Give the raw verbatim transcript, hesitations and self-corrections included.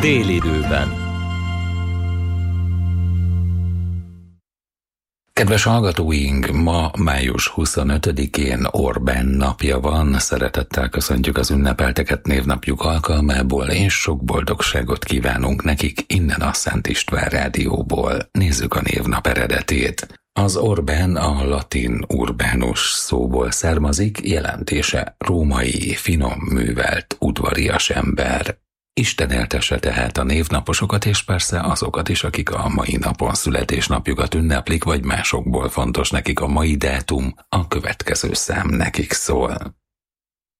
Délidőben. Kedves hallgatóink, ma május huszonötödikén Orbán napja van, szeretettel köszöntjük az ünnepelteket névnapjuk alkalmából, és sok boldogságot kívánunk nekik innen a Szent István Rádióból. Nézzük a névnap eredetét. Az Orbán a latin urbánus szóból származik, jelentése római, finom művelt, udvarias ember. Isten éltesse tehát a névnaposokat, és persze azokat is, akik a mai napon születésnapjukat ünneplik, vagy másokból fontos nekik a mai dátum, a következő szám nekik szól.